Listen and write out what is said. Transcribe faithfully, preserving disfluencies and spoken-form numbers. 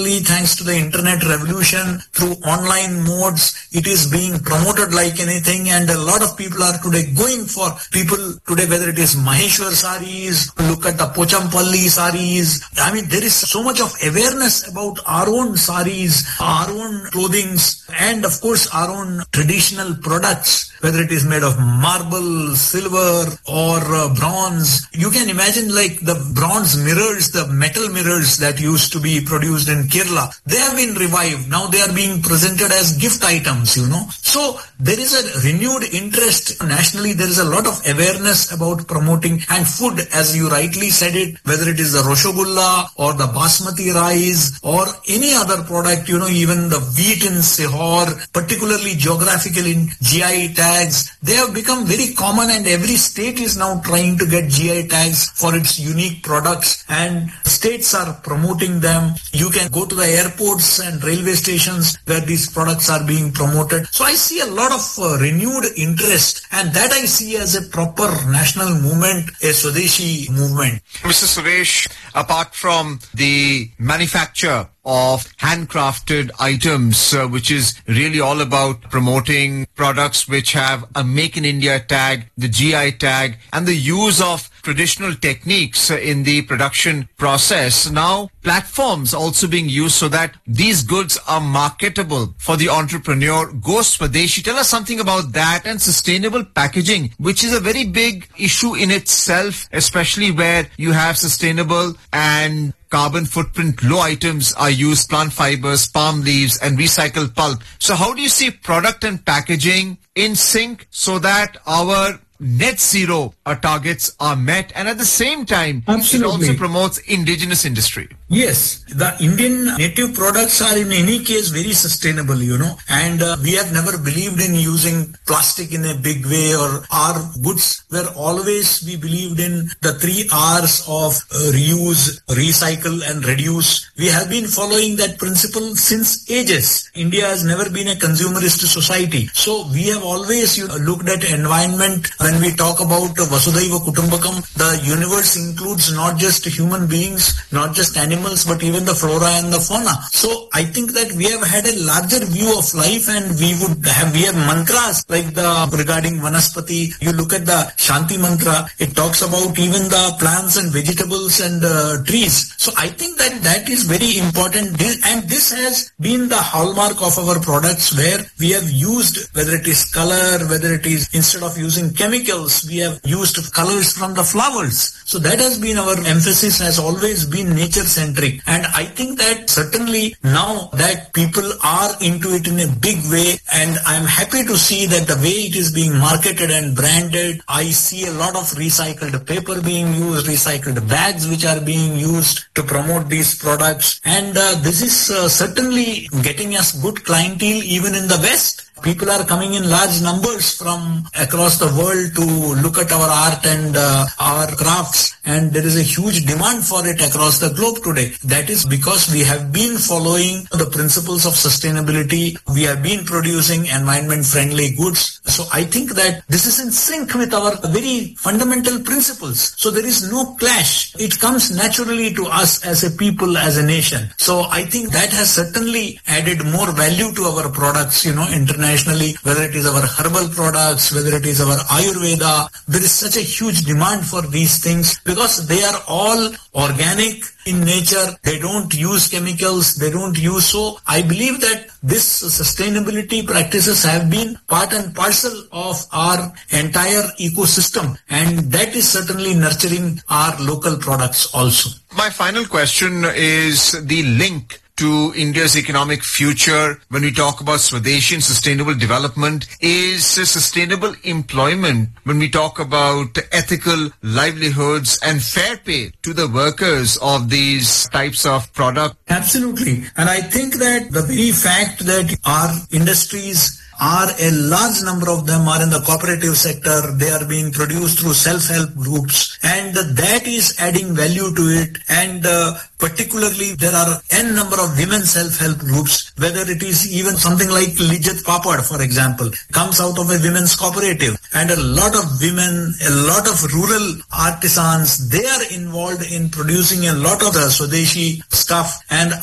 Thanks to the internet revolution, through online modes, it is being promoted like anything, and a lot of people are today going for people today, whether it is Maheshwar sarees, look at the Pochampalli sarees. I mean, there is so much of awareness about our own sarees, our own clothings, and of course our own traditional products, whether it is made of marble, silver, or uh, bronze. You can imagine like the bronze mirrors, the metal mirrors that used to be produced in Kerala. They have been revived. Now they are being presented as gift items, you know. So there is a renewed interest nationally. There is a lot of awareness about promoting, and food, as you rightly said it, whether it is the Roshogulla or the Basmati rice or any other product, you know, even the wheat in Sihor, particularly geographical in G I tags, they have become very common, and every state is now trying to get G I tags for its unique products, and states are promoting them. You can go to the airports and railway stations where these products are being promoted. So I see a lot of uh, renewed interest, and that I see as a proper national movement, a Swadeshi movement. Mister Suresh, apart from the manufacture of handcrafted items, uh, which is really all about promoting products which have a Make in India tag, the G I tag, and the use of traditional techniques in the production process. Now, platforms also being used so that these goods are marketable for the entrepreneur. Go Swadeshi. Tell us something about that, and sustainable packaging, which is a very big issue in itself, especially where you have sustainable and carbon footprint low items are used, plant fibers, palm leaves, and recycled pulp. So how do you see product and packaging in sync so that our net zero uh, targets are met, and at the same time, Absolutely. It also promotes indigenous industry? Yes, the Indian native products are in any case very sustainable, you know, and uh, we have never believed in using plastic in a big way, or our goods were always, we believed in the three R's of uh, reuse, recycle, and reduce. We have been following that principle since ages. India has never been a consumerist society. So we have always you know, looked at environment. When we talk about uh, Vasudhaiva Kutumbakam, the universe includes not just human beings, not just animals, but even the flora and the fauna. So I think that we have had a larger view of life, and we would have, we have mantras like the regarding Vanaspati. You look at the Shanti mantra, it talks about even the plants and vegetables and uh, trees. So I think that that is very important, and this has been the hallmark of our products, where we have used, whether it is color, whether it is instead of using chemicals, we have used colors from the flowers. So that has been our emphasis, has always been nature centric. And I think that certainly now that people are into it in a big way, and I'm happy to see that the way it is being marketed and branded, I see a lot of recycled paper being used, recycled bags which are being used to promote these products. And uh, this is uh, certainly getting us good clientele even in the West. People are coming in large numbers from across the world to look at our art and uh, our crafts, and there is a huge demand for it across the globe today. That is because we have been following the principles of sustainability. We have been producing environment-friendly goods. So I think that this is in sync with our very fundamental principles. So there is no clash. It comes naturally to us as a people, as a nation. So I think that has certainly added more value to our products, you know, internationally. Whether it is our herbal products, whether it is our Ayurveda, there is such a huge demand for these things because they are all organic in nature. They don't use chemicals. They don't use. So I believe that this sustainability practices have been part and parcel of our entire ecosystem, and that is certainly nurturing our local products also. My final question is the link to India's economic future when we talk about Swadeshi and sustainable development is sustainable employment, when we talk about ethical livelihoods and fair pay to the workers of these types of products. Absolutely. And I think that the very fact that our industries are a large number of them are in the cooperative sector. They are being produced through self-help groups, and that is adding value to it. And uh, particularly there are n number of women self-help groups, whether it is even something like Lijat Papad, for example, comes out of a women's cooperative. And a lot of women, a lot of rural artisans, they are involved in producing a lot of the Swadeshi stuff. And